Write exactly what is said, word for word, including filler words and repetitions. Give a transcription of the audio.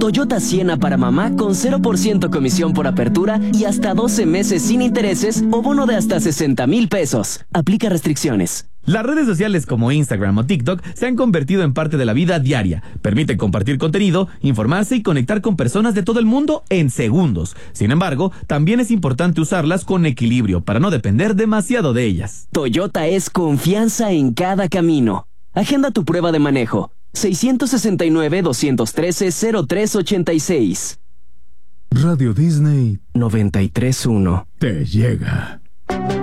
Toyota Siena para mamá con cero por ciento comisión por apertura y hasta doce meses sin intereses o bono de hasta sesenta mil pesos. Aplica restricciones. Las redes sociales como Instagram o TikTok se han convertido en parte de la vida diaria. Permiten compartir contenido, informarse y conectar con personas de todo el mundo en segundos. Sin embargo, también es importante usarlas con equilibrio para no depender demasiado de ellas. Toyota es confianza en cada camino. Agenda tu prueba de manejo. seis seis nueve, dos uno tres, cero tres ocho seis. Radio Disney noventa y tres punto uno. te llega.